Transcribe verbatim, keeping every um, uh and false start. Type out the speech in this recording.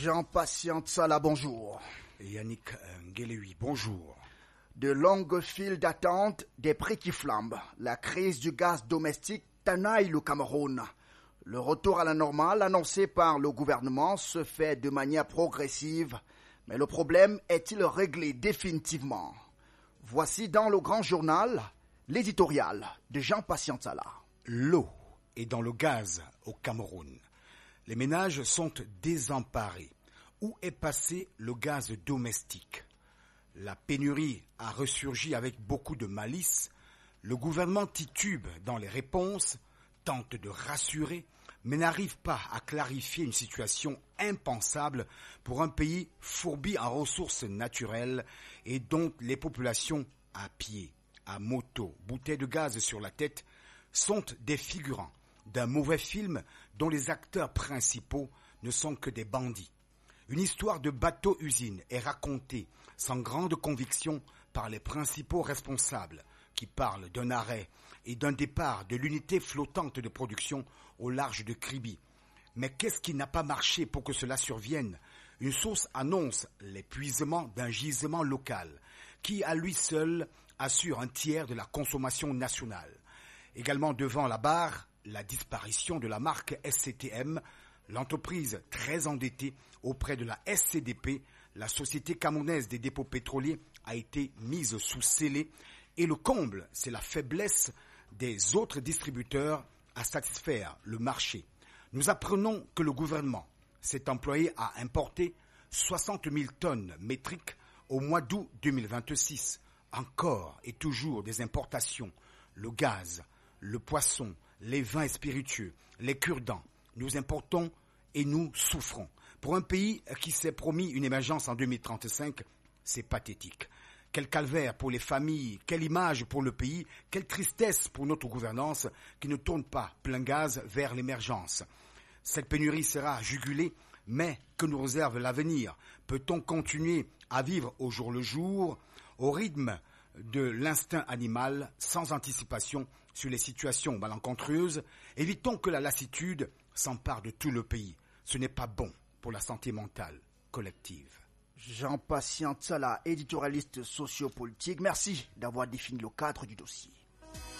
Jean Patiente Sala, bonjour. Yannick Ngelewi, bonjour. De longues files d'attente, des prix qui flambent. La crise du gaz domestique tenaille le Cameroun. Le retour à la normale annoncé par le gouvernement se fait de manière progressive. Mais le problème est-il réglé définitivement? Voici dans le grand journal l'éditorial de Jean Patiente Sala. L'eau est dans le gaz au Cameroun. Les ménages sont désemparés. Où est passé le gaz domestique? La pénurie a ressurgi avec beaucoup de malice. Le gouvernement titube dans les réponses, tente de rassurer, mais n'arrive pas à clarifier une situation impensable pour un pays fourbi en ressources naturelles et dont les populations à pied, à moto, bouteilles de gaz sur la tête sont des figurants d'un mauvais film dont les acteurs principaux ne sont que des bandits. Une histoire de bateau-usine est racontée sans grande conviction par les principaux responsables qui parlent d'un arrêt et d'un départ de l'unité flottante de production au large de Kribi. Mais qu'est-ce qui n'a pas marché pour que cela survienne? Une source annonce l'épuisement d'un gisement local qui, à lui seul, assure un tiers de la consommation nationale. Également devant la barre, la disparition de la marque S C T M, l'entreprise très endettée auprès de la S C D P, la Société camerounaise des dépôts pétroliers, a été mise sous scellé. Et le comble, c'est la faiblesse des autres distributeurs à satisfaire le marché. Nous apprenons que le gouvernement s'est employé à importer soixante mille tonnes métriques au mois d'août deux mille vingt-six. Encore et toujours des importations, le gaz, le poisson, les vins et spiritueux, les cure-dents. Nous importons et nous souffrons. Pour un pays qui s'est promis une émergence en deux mille trente-cinq, c'est pathétique. Quel calvaire pour les familles, quelle image pour le pays, quelle tristesse pour notre gouvernance qui ne tourne pas plein gaz vers l'émergence. Cette pénurie sera jugulée, mais que nous réserve l'avenir? Peut-on continuer à vivre au jour le jour, au rythme de l'instinct animal, sans anticipation sur les situations malencontreuses? Évitons que la lassitude s'empare de tout le pays. Ce n'est pas bon pour la santé mentale collective. Jean Patiente Sala, éditorialiste sociopolitique, merci d'avoir défini le cadre du dossier.